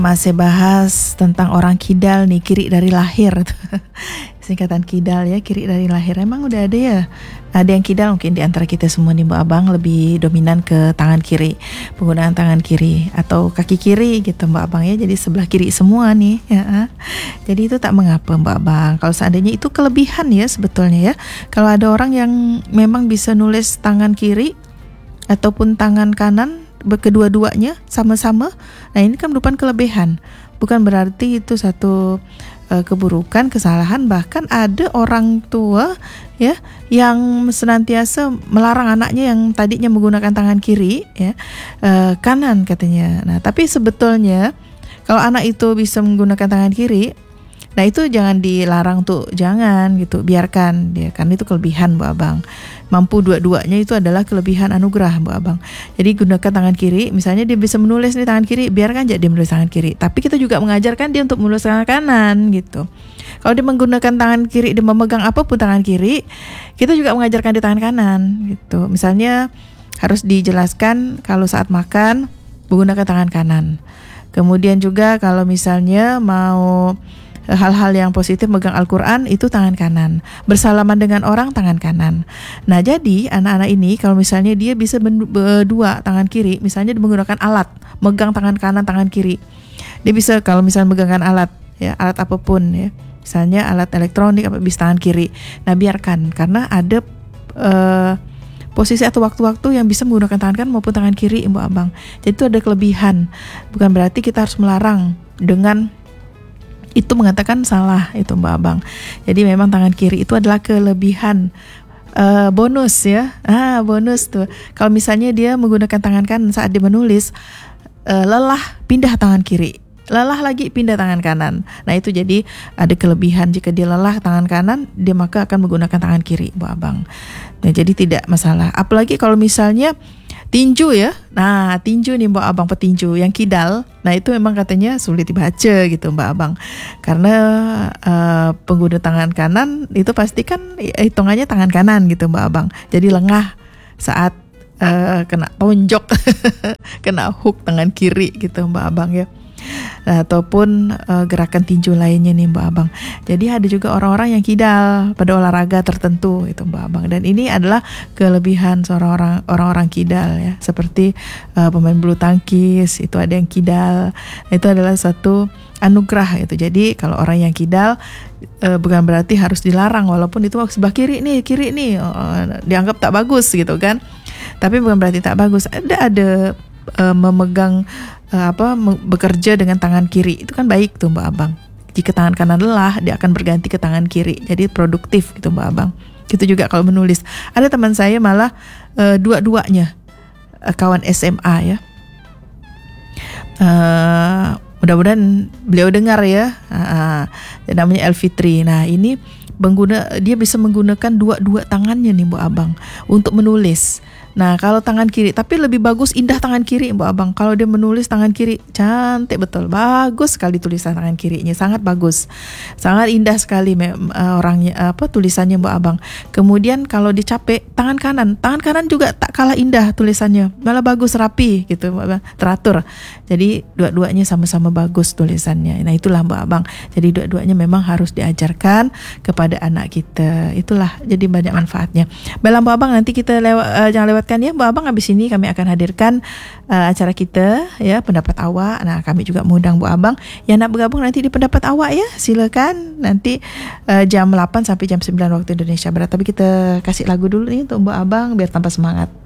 Masih bahas tentang orang kidal nih, kiri dari lahir. Singkatan kidal ya, kiri dari lahir. Emang udah ada ya? Ada yang kidal mungkin di antara kita semua nih, Mbak Abang, lebih dominan ke tangan kiri, penggunaan tangan kiri atau kaki kiri gitu Mbak Abang ya. Jadi sebelah kiri semua nih ya. Jadi itu tak mengapa Mbak Abang. Kalau seandainya itu kelebihan ya sebetulnya ya. Kalau ada orang yang memang bisa nulis tangan kiri ataupun tangan kanan kedua-duanya sama-sama, nah ini kan merupakan kelebihan, bukan berarti itu satu keburukan, kesalahan. Bahkan ada orang tua ya yang senantiasa melarang anaknya yang tadinya menggunakan tangan kiri ya kanan katanya. Nah tapi sebetulnya kalau anak itu bisa menggunakan tangan kiri, nah itu jangan dilarang tuh, jangan gitu, biarkan dia, karena itu kelebihan Mbak Abang. Mampu dua-duanya itu adalah kelebihan anugerah Mbak Abang. Jadi gunakan tangan kiri, misalnya dia bisa menulis di tangan kiri, biarkan aja dia menulis tangan kiri. Tapi kita juga mengajarkan dia untuk menulis tangan kanan gitu. Kalau dia menggunakan tangan kiri, dia memegang apapun tangan kiri, kita juga mengajarkan di tangan kanan gitu. Misalnya harus dijelaskan kalau saat makan menggunakan tangan kanan. Kemudian juga kalau misalnya mau hal-hal yang positif, megang Al-Quran itu tangan kanan, bersalaman dengan orang tangan kanan. Nah jadi anak-anak ini kalau misalnya dia bisa berdua tangan kiri, misalnya dia menggunakan alat, megang tangan kanan, tangan kiri, dia bisa kalau misalnya megangkan alat ya, alat apapun ya, misalnya alat elektronik apa, bisa tangan kiri. Nah biarkan, karena ada posisi atau waktu-waktu yang bisa menggunakan tangan kanan maupun tangan kiri Mbak Abang. Jadi itu ada kelebihan, bukan berarti kita harus melarang dengan itu mengatakan salah itu Mbak Abang. Jadi memang tangan kiri itu adalah kelebihan, bonus ya. Bonus tuh. Kalau misalnya dia menggunakan tangan kanan saat dia menulis, lelah pindah tangan kiri, lelah lagi pindah tangan kanan. Nah itu jadi ada kelebihan, jika dia lelah tangan kanan, dia maka akan menggunakan tangan kiri Mbak Abang. Nah jadi tidak masalah. Apalagi kalau misalnya tinju ya, nah tinju nih Mbak Abang, petinju yang kidal, nah itu memang katanya sulit dibaca gitu Mbak Abang, karena pengguna tangan kanan itu pasti kan hitungannya tangan kanan gitu Mbak Abang, jadi lengah saat kena tonjok, kena hook tangan kiri gitu Mbak Abang ya. Ataupun gerakan tinju lainnya nih Mbak Abang. Jadi ada juga orang-orang yang kidal pada olahraga tertentu itu Mbak Abang, dan ini adalah kelebihan seorang orang-orang kidal ya, seperti pemain bulu tangkis itu ada yang kidal, itu adalah satu anugerah itu. Jadi kalau orang yang kidal bukan berarti harus dilarang, walaupun itu sebelah kiri nih dianggap tak bagus gitu kan, tapi bukan berarti tak bagus. Ada memegang bekerja dengan tangan kiri itu kan baik tuh Mbak Abang. Jika tangan kanan lelah, dia akan berganti ke tangan kiri, jadi produktif gitu Mbak Abang. Gitu juga kalau menulis. Ada teman saya malah dua-duanya kawan SMA ya. Mudah-mudahan beliau dengar ya. Namanya Elfitri. Nah ini dia bisa menggunakan dua tangannya nih Mbak Abang untuk menulis. Nah kalau tangan kiri, tapi lebih bagus indah tangan kiri Mbak Abang. Kalau dia menulis tangan kiri, cantik betul, bagus sekali tulisan tangan kirinya, sangat bagus, sangat indah sekali orangnya tulisannya Mbak Abang. Kemudian kalau dicapek tangan kanan juga tak kalah indah tulisannya, malah bagus, rapi gitu Mbak Abang, teratur. Jadi dua-duanya sama-sama bagus tulisannya. Nah itulah Mbak Abang. Jadi dua-duanya memang harus diajarkan kepada anak kita. Itulah jadi banyak manfaatnya. Baiklah Mbak Abang, nanti kita jangan lewatkan ya Mbak Abang, habis ini kami akan hadirkan acara kita ya, pendapat awak. Nah kami juga mengundang Mbak Abang yang nak bergabung nanti di pendapat awak ya, silakan nanti jam 8 sampai jam 9 waktu Indonesia Barat. Tapi kita kasih lagu dulu nih untuk Mbak Abang biar tambah semangat.